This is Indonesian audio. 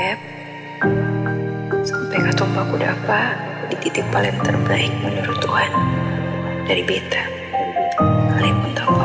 Beb, sampai ketemu aku dapat di titik paling terbaik menurut Tuhan dari beta. Kalian pun tahu